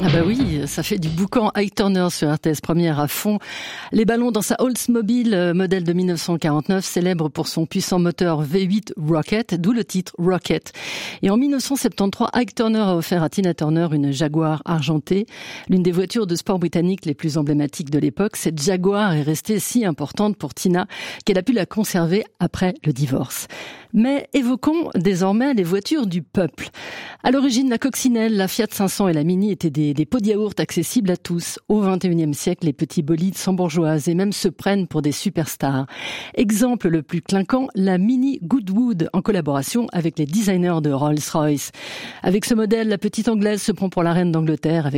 Ah bah oui, ça fait du boucan Ike Turner sur RTS Première à fond. Les ballons dans sa Oldsmobile modèle de 1949, célèbre pour son puissant moteur V8 Rocket, d'où le titre Rocket. Et en 1973, Ike Turner a offert à Tina Turner une Jaguar argentée, l'une des voitures de sport britanniques les plus emblématiques de l'époque. Cette Jaguar est restée si importante pour Tina qu'elle a pu la conserver après le divorce. Mais évoquons désormais les voitures du peuple. À l'origine, la coccinelle, la Fiat 500 et la Mini étaient des pots de yaourt accessibles à tous. Au XXIe siècle, les petits bolides s'embourgeoisent et même se prennent pour des superstars. Exemple le plus clinquant, la Mini Goodwood en collaboration avec les designers de Rolls-Royce. Avec ce modèle, la petite anglaise se prend pour la reine d'Angleterre avec